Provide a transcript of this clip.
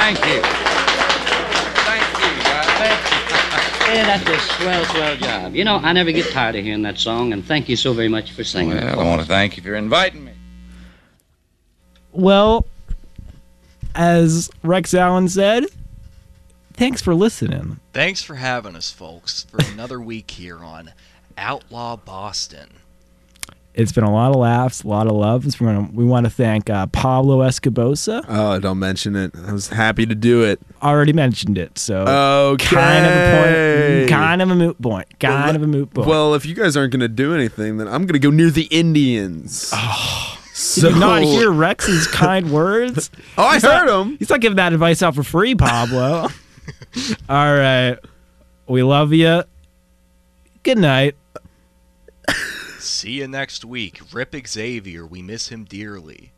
Thank you. Thank you, guys. Yeah, that's a swell job. You know, I never get tired of hearing that song, and thank you so very much for singing it. Well, I want to thank you for inviting me. Well, as Rex Allen said, thanks for listening. Thanks for having us, folks, for another week here on Outlaw Boston. It's been a lot of laughs, a lot of love. We want to thank Pablo Escobosa. Oh, don't mention it. I was happy to do it. Already mentioned it, so Okay. kind of a moot point. Well, if you guys aren't going to do anything, then I'm going to go near the Indians. Did you not hear Rex's kind words? Oh, I heard him. He's not giving that advice out for free, Pablo. All right. We love you. Good night. See you next week. Rip Xavier. We miss him dearly.